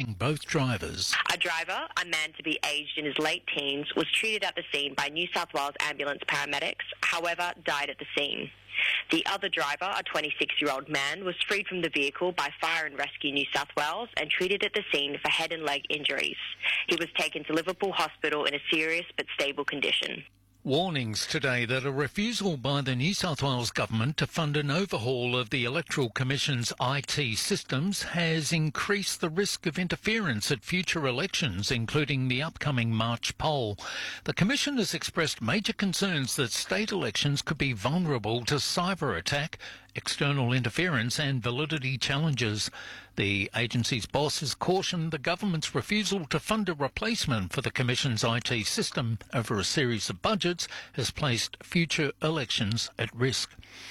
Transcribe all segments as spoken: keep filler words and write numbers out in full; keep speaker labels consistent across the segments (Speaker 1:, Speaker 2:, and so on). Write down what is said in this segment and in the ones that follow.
Speaker 1: arresting both drivers.
Speaker 2: A driver, a man to be aged in his late teens, was treated at the scene by New South Wales ambulance paramedics, however, died at the scene. The other driver, a twenty-six-year-old man, was freed from the vehicle by Fire and Rescue New South Wales and treated at the scene for head and leg injuries. He was taken to Liverpool Hospital in a serious but stable condition.
Speaker 1: Warnings today that a refusal by the New South Wales government to fund an overhaul of the Electoral Commission's I T systems has increased the risk of interference at future elections, including the upcoming March poll. The Commission has expressed major concerns that state elections could be vulnerable to cyber attack, external interference and validity challenges. The agency's boss has cautioned the government's refusal to fund a replacement for the Commission's I T system over a series of budgets has placed future elections at risk.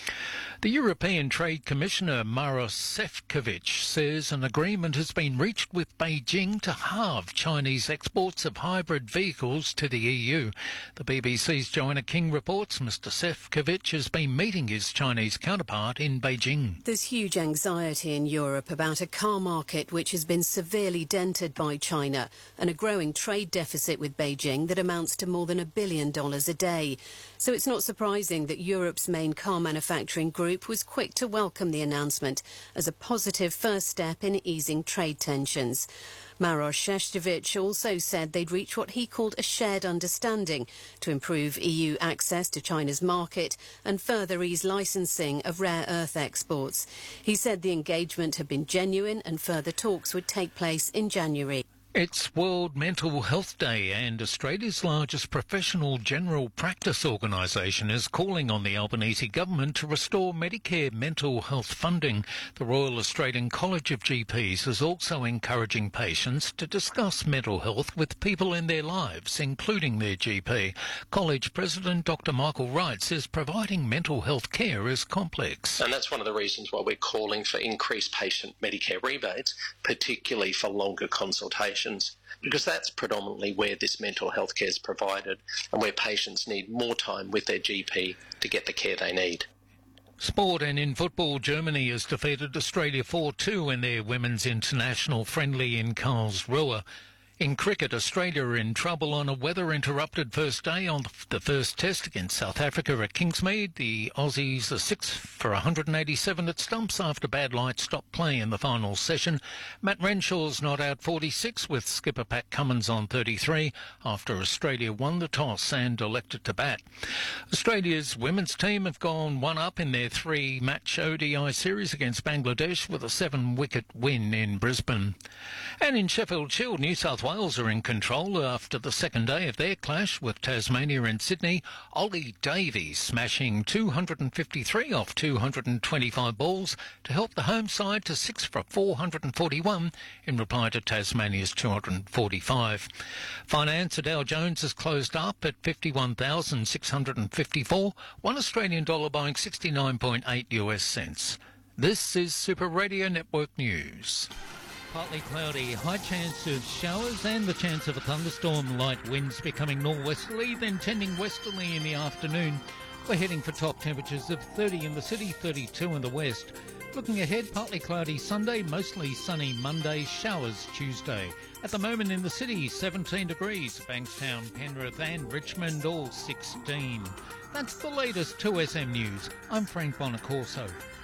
Speaker 1: The European Trade Commissioner Maros Šefčovič says an agreement has been reached with Beijing to halve Chinese exports of hybrid vehicles to the E U. The B B C's Joanna King reports Mr Šefčovič has been meeting his Chinese counterpart in Beijing.
Speaker 3: There's huge anxiety in Europe about a car market which has been severely dented by China and a growing trade deficit with Beijing that amounts to more than a billion dollars a day. So it's not surprising that Europe's main car manufacturing group was quick to welcome the announcement as a positive first step in easing trade tensions. Maros Šefčovič also said they'd reached what he called a shared understanding to improve E U access to China's market and further ease licensing of rare earth exports. He said the engagement had been genuine and further talks would take place in January.
Speaker 1: It's World Mental Health Day and Australia's largest professional general practice organisation is calling on the Albanese government to restore Medicare mental health funding. The Royal Australian College of G Ps is also encouraging patients to discuss mental health with people in their lives, including their G P. College President Doctor Michael Wright says providing mental health care is complex.
Speaker 4: And that's one of the reasons why we're calling for increased patient Medicare rebates, particularly for longer consultations, because that's predominantly where this mental health care is provided and where patients need more time with their G P to get the care they need.
Speaker 1: Sport, and in football, Germany has defeated Australia four two in their women's international friendly in Karlsruhe. In cricket, Australia are in trouble on a weather-interrupted first day on the first test against South Africa at Kingsmead. The Aussies are six for one hundred eighty-seven at stumps after bad light stopped play in the final session. Matt Renshaw's not out forty-six with skipper Pat Cummins on thirty-three after Australia won the toss and elected to bat. Australia's women's team have gone one up in their three-match O D I series against Bangladesh with a seven-wicket win in Brisbane. And in Sheffield Shield, New South Wales are in control after the second day of their clash with Tasmania and Sydney. Ollie Davies smashing two hundred fifty-three off two hundred twenty-five balls to help the home side to six for four hundred forty-one in reply to Tasmania's two hundred forty-five. Finance, Dow Jones has closed up at fifty-one thousand six hundred fifty-four, one Australian dollar buying sixty-nine point eight US cents. This is Super Radio Network News. Partly cloudy, high chance of showers and the chance of a thunderstorm. Light winds becoming northwesterly, then tending westerly in the afternoon. We're heading for top temperatures of thirty in the city, thirty-two in the west. Looking ahead, partly cloudy Sunday, mostly sunny Monday, showers Tuesday. At the moment in the city, seventeen degrees. Bankstown, Penrith and Richmond all sixteen. That's the latest two S M News. I'm Frank Bonacorso.